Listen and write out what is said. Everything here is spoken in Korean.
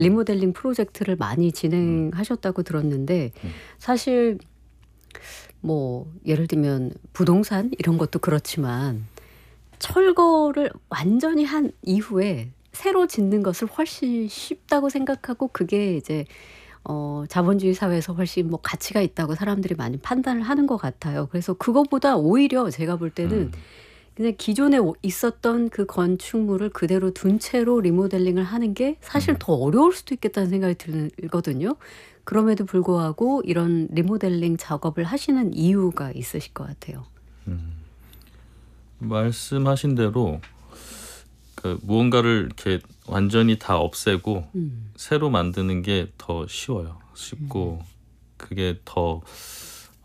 리모델링 프로젝트를 많이 진행하셨다고 들었는데 사실 뭐 예를 들면 부동산 이런 것도 그렇지만 철거를 완전히 한 이후에 새로 짓는 것을 훨씬 쉽다고 생각하고 그게 이제 자본주의 사회에서 훨씬 뭐 가치가 있다고 사람들이 많이 판단을 하는 것 같아요. 그래서 그거보다 오히려 제가 볼 때는 그냥 기존에 있었던 그 건축물을 그대로 둔 채로 리모델링을 하는 게 사실 더 어려울 수도 있겠다는 생각이 들거든요. 그럼에도 불구하고 이런 리모델링 작업을 하시는 이유가 있으실 것 같아요. 말씀하신 대로 그 무언가를 이렇게 완전히 다 없애고 새로 만드는 게 더 쉽고 그게 더